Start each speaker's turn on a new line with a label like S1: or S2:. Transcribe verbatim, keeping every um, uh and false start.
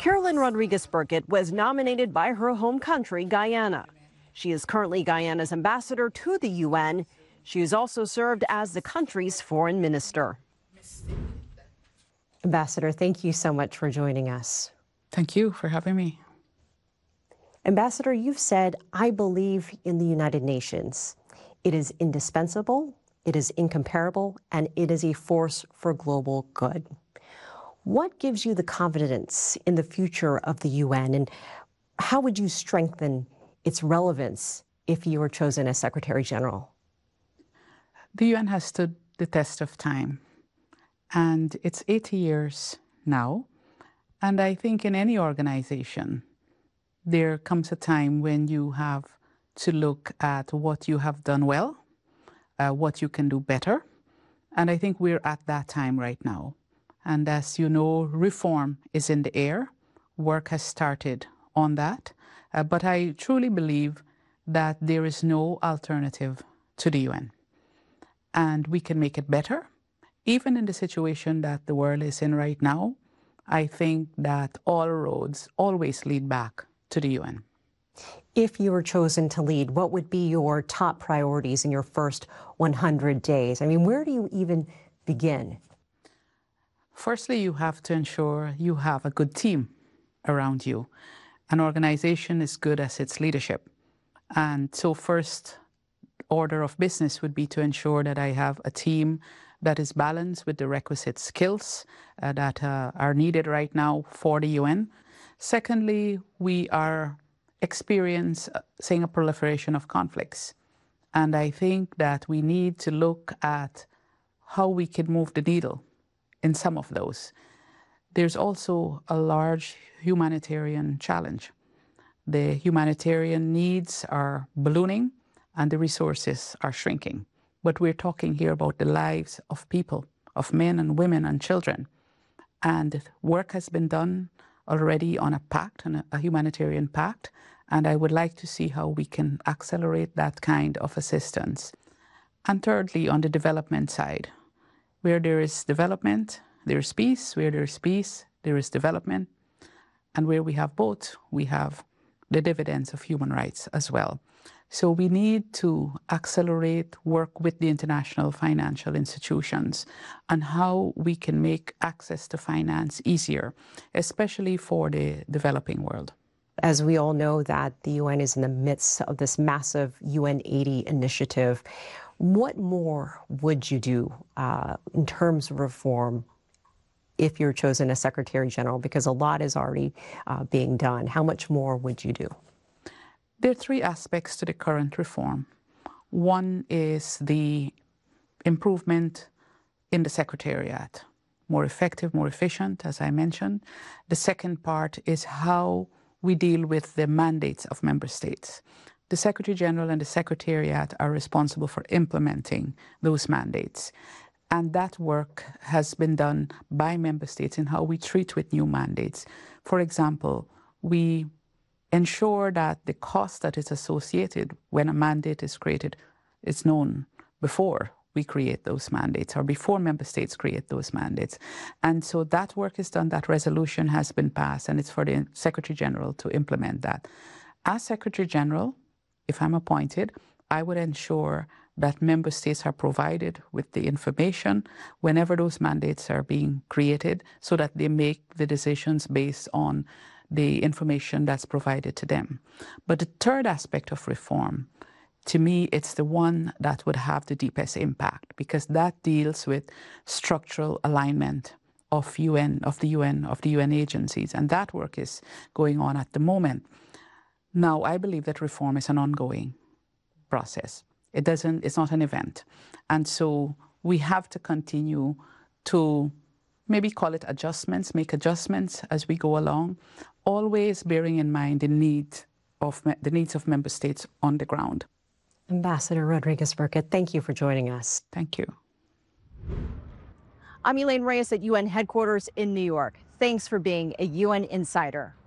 S1: Carolyn Rodriguez Burkett was nominated by her home country, Guyana. She is currently Guyana's ambassador to the U N. She has also served as the country's foreign minister. Ambassador, thank you so much for joining us.
S2: Thank you for having me.
S1: Ambassador, you've said, I believe in the United Nations. It is indispensable, it is incomparable, and it is a force for global good. What gives you the confidence in the future of the U N, and how would you strengthen its relevance if you were chosen as Secretary General?
S2: The U N has stood the test of time, and it's eighty years now. And I think in any organization, there comes a time when you have to look at what you have done well, uh, what you can do better. And I think we're at that time right now. And as you know, reform is in the air. Work has started on that. Uh, but I truly believe that there is no alternative to the U N. And we can make it better. Even in the situation that the world is in right now, I think that all roads always lead back to the U N.
S1: If you were chosen to lead, what would be your top priorities in your first one hundred days? I mean, where do you even begin?
S2: Firstly, you have to ensure you have a good team around you. An organization is good as its leadership. And so first order of business would be to ensure that I have a team that is balanced with the requisite skills uh, that uh, are needed right now for the U N. Secondly, we are experiencing a proliferation of conflicts. And I think that we need to look at how we can move the needle in some of those. There's also a large humanitarian challenge. The humanitarian needs are ballooning and the resources are shrinking. But we're talking here about the lives of people, of men and women and children. And work has been done already on a pact, on a humanitarian pact, and I would like to see how we can accelerate that kind of assistance. And thirdly, on the development side, where there is development, there is peace. Where there is peace, there is development. And where we have both, we have the dividends of human rights as well. So we need to accelerate work with the international financial institutions on how we can make access to finance easier, especially for the developing world.
S1: As we all know that the U N is in the midst of this massive U N eighty initiative, what more would you do uh, in terms of reform if you're chosen as Secretary General? Because a lot is already uh, being done. How much more would you do?
S2: There are three aspects to the current reform. One is the improvement in the Secretariat, more effective, more efficient, as I mentioned. The second part is how we deal with the mandates of member states. The Secretary General and the Secretariat are responsible for implementing those mandates. And that work has been done by member states in how we treat with new mandates. For example, we ensure that the cost that is associated when a mandate is created is known before we create those mandates or before member states create those mandates. And so that work is done, that resolution has been passed, and it's for the Secretary General to implement that. As Secretary General, if I'm appointed, I would ensure that member states are provided with the information whenever those mandates are being created so that they make the decisions based on the information that's provided to them. But the third aspect of reform, to me, it's the one that would have the deepest impact because that deals with structural alignment of U N, of the U N, of the U N agencies, and that work is going on at the moment. Now, I believe that reform is an ongoing process. It doesn't, it's not an event. And so we have to continue to maybe call it adjustments, make adjustments as we go along, always bearing in mind the need of the needs of member states on the ground.
S1: Ambassador Rodriguez Burkett, thank you for joining us.
S2: Thank you.
S1: I'm Elaine Reyes at U N headquarters in New York. Thanks for being a U N insider.